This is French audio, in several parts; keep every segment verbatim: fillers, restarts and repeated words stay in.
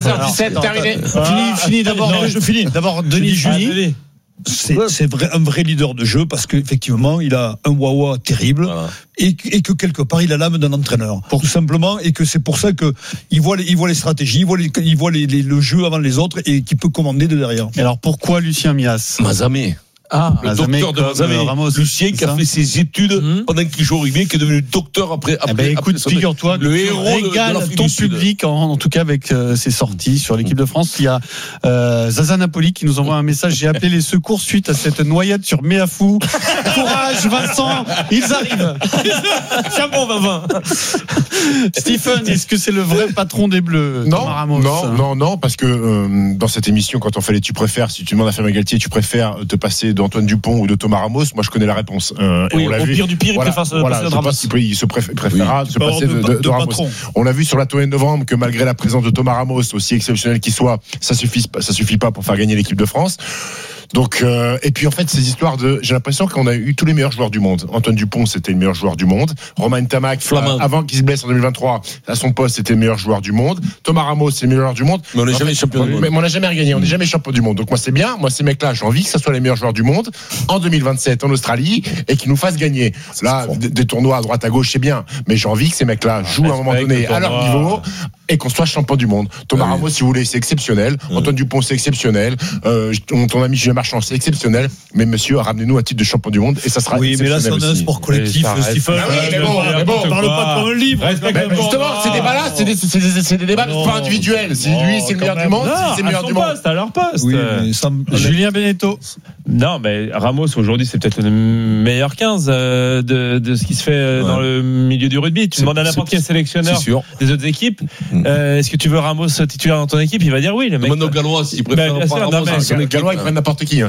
heures dix-sept, terminé. Fini, fini d'abord. Non, je finis. D'abord, Denis Julie. C'est, c'est vrai, un vrai leader de jeu parce qu'effectivement, il a un wawa terrible voilà. et, et que quelque part, il a l'âme d'un entraîneur. Pour tout simplement, et que c'est pour ça que il voit les, il voit les stratégies, il voit, les, il voit les, les, le jeu avant les autres et qu'il peut commander de derrière. Et alors, pourquoi Lucien Mias ? Mazamé. Ah, le Mazamé, docteur de Mazamé, Ramos. Lucien qui a fait ses études mmh. pendant qu'il joue au rugby, qui est devenu docteur après. après, eh ben, écoute, après figure-toi que le tu héros régales de, de ton public, en, en tout cas avec euh, ses sorties sur l'équipe de France. Il y a euh, Zaza Napoli qui nous envoie un message. J'ai appelé les secours suite à cette noyade sur Méafou. Courage, Vincent, ils arrivent. C'est bon, Vincent. Stephen, est-ce que c'est le vrai patron des Bleus ? Non, non, non, non, parce que euh, dans cette émission, quand on fait les tu préfères, si tu demandes à Fabien Galtier, tu préfères te passer d'Antoine Dupont ou de Thomas Ramos, moi je connais la réponse. Euh, oui, et on l'a au vu. pire du pire, voilà, il préfère voilà, se passer de Ramos. Pas, il se préférera oui, se passer de, de, de, de Ramos. Patron. On l'a vu sur la tournée de novembre que malgré la présence de Thomas Ramos, aussi exceptionnel qu'il soit, ça suffit, ça suffit pas pour faire gagner l'équipe de France. Donc euh, et puis en fait ces histoires de, j'ai l'impression qu'on a eu tous les meilleurs joueurs du monde. Antoine Dupont c'était le meilleur joueur du monde. Romain Ntamak euh, avant qu'il se blesse en deux mille vingt-trois à son poste c'était le meilleur joueur du monde. Thomas Ramos c'est le meilleur joueur du monde. Mais on n'est jamais fait, champion du monde. Mais on n'a jamais gagné, on n'est jamais champion du monde. Donc moi c'est bien, moi ces mecs-là j'ai envie que ça soit les meilleurs joueurs du monde en deux mille vingt-sept en Australie et qu'ils nous fassent gagner. Là des, des tournois à droite à gauche c'est bien, mais j'ai envie que ces mecs-là jouent à un moment donné à leur niveau et qu'on soit champion du monde. Thomas oui. Ramos si vous voulez c'est exceptionnel. Oui. Antoine Dupont c'est exceptionnel. Euh, ton, ton ami Julien Marchand c'est exceptionnel. Mais monsieur, ramenez-nous un titre de champion du monde et ça sera oui, mais là, c'est un sport collectif, Stephen. Ah oui, mais bon, mais bon, on parle pas comme un livre. Mais justement, ces débats-là, c'est des, c'est des, c'est des débats non, pas individuels. Si lui, c'est le meilleur du monde, si c'est le meilleur du monde. À leur poste. Oui, mais ça me... Julien Beneteau. Non, mais Ramos, aujourd'hui, c'est peut-être le meilleur quinze de, de ce qui se fait ouais. dans le milieu du rugby. Tu c'est, demandes à n'importe quel sélectionneur des autres équipes, mmh. euh, est-ce que tu veux Ramos titulaire dans ton équipe? Il va dire oui. Le mec. Demande aux Gallois s'ils préfèrent pas Ramos. Les Gallois, ils prennent n'importe qui.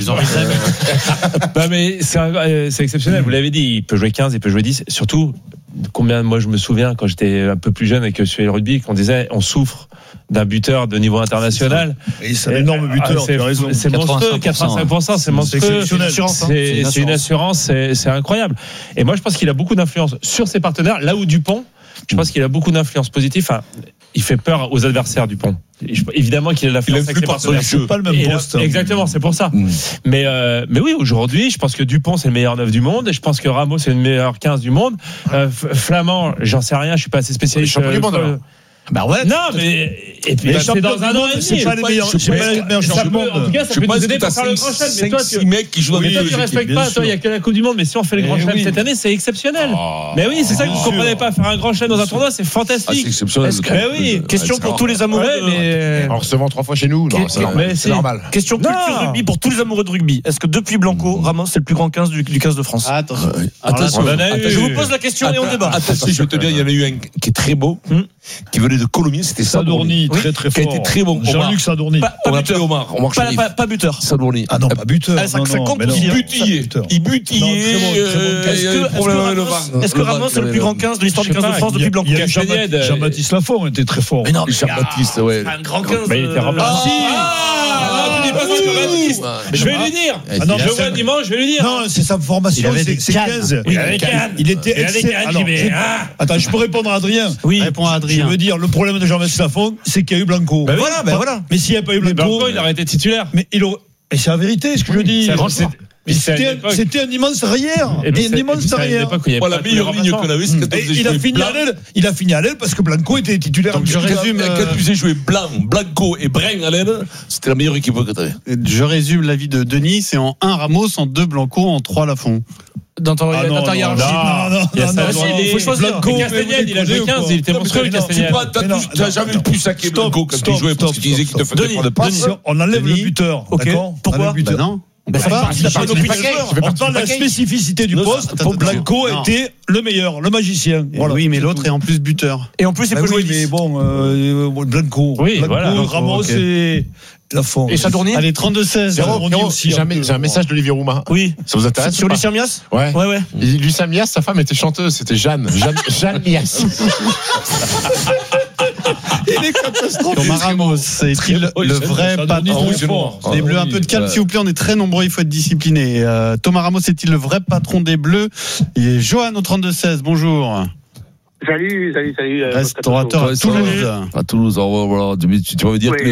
Bah mais c'est, c'est exceptionnel, vous l'avez dit, il peut jouer quinze, il peut jouer dix, surtout combien, moi je me souviens quand j'étais un peu plus jeune et que je suivais le rugby, qu'on disait on souffre d'un buteur de niveau international. Et c'est un énorme buteur, ah, c'est, tu as raison. C'est monstrueux, quatre-vingt-cinq pour cent, c'est monstrueux. C'est, c'est, c'est, c'est, c'est une assurance, c'est, c'est incroyable. Et moi je pense qu'il a beaucoup d'influence sur ses partenaires, là où Dupont, je pense qu'il a beaucoup d'influence positive. Enfin, il fait peur aux adversaires, Dupont. Évidemment qu'il a l'influence avec ses partenaires. C'est pas le même poste. Exactement, c'est pour ça. Mmh. Mais, euh, mais oui, aujourd'hui, je pense que Dupont, c'est le meilleur neuf du monde. Et je pense que Ramos, c'est le meilleur quinze du monde. Euh, Flamand, j'en sais rien, je suis pas assez spécialiste. Champion du monde, alors. Bah ouais. Non, mais et puis bah, c'est dans un an et demi. C'est pas les meilleurs. C'est pas les meilleurs champions du monde. En tout cas, ça peut nous aider pour faire le grand chelem. Mais toi, tu mecs qui jouent avec toi, tu respectes pas. Toi, il y a que la Coupe du Monde. Mais si on fait le grand chelem cette année, c'est exceptionnel. Mais oui, c'est ça que vous comprenez pas. Faire un grand chelem dans un tournoi, c'est fantastique. C'est exceptionnel. Mais oui. Question pour tous les amoureux. En recevant trois fois chez nous, c'est normal. Question culture rugby pour tous les amoureux de rugby. Est-ce que depuis Blanco, Ramos c'est le plus grand quinze du quinze de France? Attention. Attention. Je vous pose la question et on débat. Attention, je vais te dire, il y en a eu un qui est très beau, qui venait de Colomiers, c'était Sadourny, très très fort. Qui a été très bon. Jean-Luc Sadourny. On l'appelait Omar. Omar Pas, pas, pas buteur. Sadourny. Ah non, pas buteur. Ah, ça, non, ça compte non, aussi. Il butillait. Il butillait. Est-ce que Ramos est le plus grand quinze de l'histoire du quinze de France depuis Blanco? Jean-Baptiste Lafont était très fort. Mais non, Jean-Baptiste, ouais. Un grand quinze. Il était remplacé. Je vais lui dire. Ah non, je vois dimanche, je vais lui dire. Non, c'est sa formation, c'est quinze. Il était excellent. Attends, je peux répondre à Adrien. Oui, réponds à Adrien. Je veux dire, le problème de Jean-Baptiste Lafont, c'est qu'il y a eu Blanco. Ben voilà, ben voilà. Mais s'il n'y a pas eu Blanco, Blanco, il aurait été titulaire. Mais il aurait. Et c'est la vérité, ce que je dis. Mais c'était, un, c'était un immense arrière. Et un immense arrière. Voilà, la meilleure ligne qu'on a vue, c'est que il a fini à l'aile. Il a fini à l'aile parce que Blanco était titulaire. Donc je résume. Quand tu faisais jouer Blanc, Blanco et Brun à l'aile, c'était la meilleure équipe que tu avais. Je résume l'avis de Denis. C'est en un Ramos, en deux Blanco, en trois Lafont. Dans ton ah non, hiérarchie. Non, non, non, non, il faut choisir. Blanco, Castagnette, il a joué quinze, il était monstrueux, Castagnette. Tu n'as jamais le plus saqué Blanco quand tu jouais parce que tu disais qu'il te faisait prendre de passe. On enlève le buteur. D'accord. Pourquoi? Non. On parle de la spécificité du poste. Blanco était le meilleur, le magicien. Voilà. Oui, mais l'autre est en plus buteur. Et en plus, il peut jouer. Mais bon, euh, Blanco. Oui, Blanco, voilà. Ramos okay. et Lafont. Et Sadourny. Allez, trente-deux seize. J'ai un message d'Olivier Roumain. Oui. Ça vous intéresse? Sur Lucien Mias? Ouais. Ouais, ouais. Lucien Mias, sa femme était chanteuse. C'était Jeanne. Jeanne, Jeanne Mias. Il est catastrophique. Thomas Ramos, c'est-il le vrai patron des Bleus? Un peu de calme, s'il vous plaît. On est très nombreux. Il faut être discipliné. Euh, Thomas Ramos, est-il le vrai patron des Bleus? Et Johan au trente-deux seize. Bonjour. Salut, salut, salut. Restaurateur à Toulouse. À Toulouse, voilà. Tu vas me dire.